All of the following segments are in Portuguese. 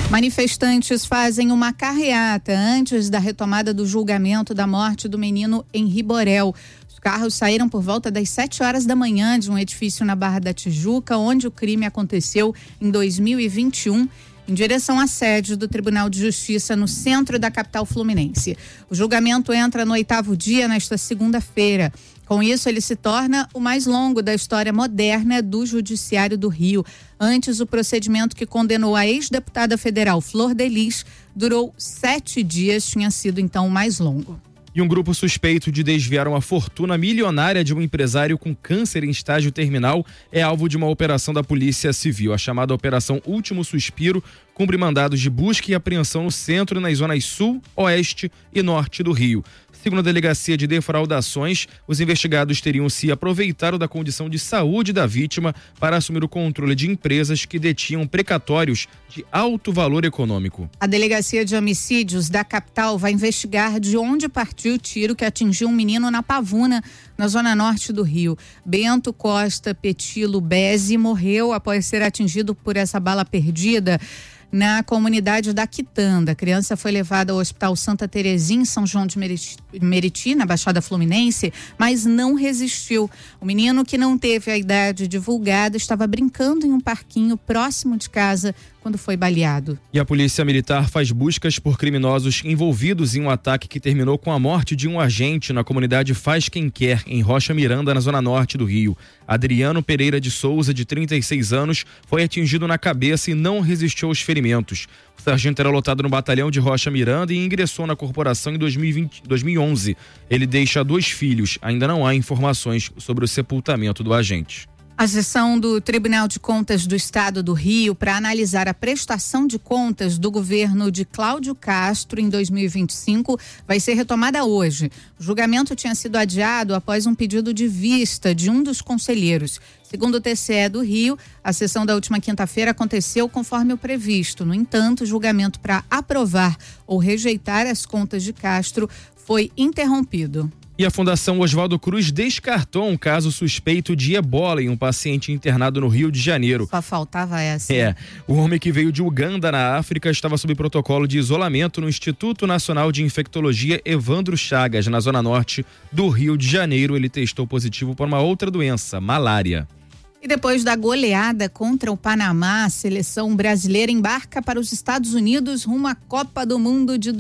Manifestantes fazem uma carreata antes da retomada do julgamento da morte do menino Henri Borel. Os carros saíram por volta das 7 horas da manhã de um edifício na Barra da Tijuca, onde o crime aconteceu em 2021, em direção à sede do Tribunal de Justiça no centro da capital fluminense. O julgamento entra no 8º dia nesta segunda-feira. Com isso, ele se torna o mais longo da história moderna do Judiciário do Rio. Antes, o procedimento que condenou a ex-deputada federal Flor de Lis durou 7 dias, tinha sido então o mais longo. E um grupo suspeito de desviar uma fortuna milionária de um empresário com câncer em estágio terminal é alvo de uma operação da Polícia Civil. A chamada Operação Último Suspiro cumpre mandados de busca e apreensão no centro e nas zonas sul, oeste e norte do Rio. Segundo a Delegacia de Defraudações, os investigados teriam se aproveitado da condição de saúde da vítima para assumir o controle de empresas que detinham precatórios de alto valor econômico. A Delegacia de Homicídios da capital vai investigar de onde partiu o tiro que atingiu um menino na Pavuna, na zona norte do Rio. Bento Costa Petilo Bezzi morreu após ser atingido por essa bala perdida na comunidade da Quitanda. A criança foi levada ao Hospital Santa Terezinha, em São João de Meriti, na Baixada Fluminense, mas não resistiu. O menino, que não teve a idade divulgada, estava brincando em um parquinho próximo de casa quando foi baleado. E a Polícia Militar faz buscas por criminosos envolvidos em um ataque que terminou com a morte de um agente na comunidade Faz Quem Quer, em Rocha Miranda, na zona norte do Rio. Adriano Pereira de Souza, de 36 anos, foi atingido na cabeça e não resistiu aos ferimentos. O sargento era lotado no batalhão de Rocha Miranda e ingressou na corporação em 2011. Ele deixa 2 filhos. Ainda não há informações sobre o sepultamento do agente. A sessão do Tribunal de Contas do Estado do Rio para analisar a prestação de contas do governo de Cláudio Castro em 2025 vai ser retomada hoje. O julgamento tinha sido adiado após um pedido de vista de um dos conselheiros. Segundo o TCE do Rio, a sessão da última quinta-feira aconteceu conforme o previsto. No entanto, o julgamento para aprovar ou rejeitar as contas de Castro foi interrompido. E a Fundação Oswaldo Cruz descartou um caso suspeito de ebola em um paciente internado no Rio de Janeiro. Só faltava essa. O homem que veio de Uganda, na África, estava sob protocolo de isolamento no Instituto Nacional de Infectologia Evandro Chagas, na zona norte do Rio de Janeiro. Ele testou positivo para uma outra doença, malária. E depois da goleada contra o Panamá, a seleção brasileira embarca para os Estados Unidos rumo à Copa do Mundo de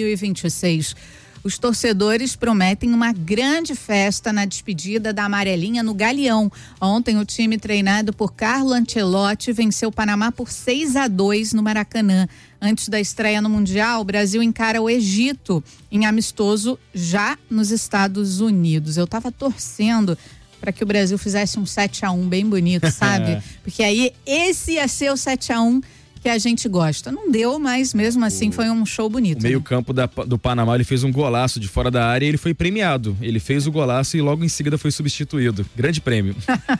2026. Os torcedores prometem uma grande festa na despedida da amarelinha no Galeão. Ontem, o time treinado por Carlo Ancelotti venceu o Panamá por 6-2 no Maracanã. Antes da estreia no Mundial, o Brasil encara o Egito em amistoso já nos Estados Unidos. Eu estava torcendo para que o Brasil fizesse um 7-1 bem bonito, sabe? Porque aí esse ia ser o 7-1 que a gente gosta. Não deu, mas mesmo assim foi um show bonito. O meio-campo do Panamá, ele fez um golaço de fora da área e ele foi premiado. Ele fez o golaço e logo em seguida foi substituído. Grande prêmio.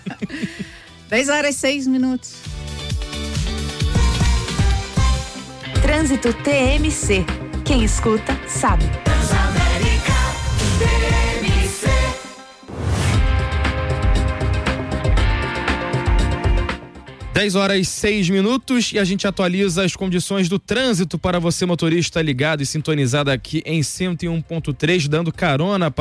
10h06. Trânsito TMC. Quem escuta, sabe. 10h06 e a gente atualiza as condições do trânsito para você, motorista ligado e sintonizado aqui em 101.3, dando carona para